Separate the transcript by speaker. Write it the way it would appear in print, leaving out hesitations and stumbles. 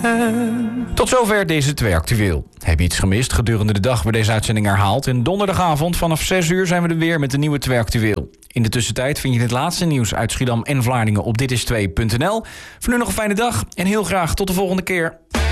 Speaker 1: Tot zover deze 2 actueel. Heb je iets gemist? Gedurende de dag wordt deze uitzending herhaald. En donderdagavond vanaf 6 uur zijn we er weer met de nieuwe 2 actueel. In de tussentijd vind je het laatste nieuws uit Schiedam en Vlaardingen op ditis2.nl. Voor nu nog een fijne dag en heel graag tot de volgende keer.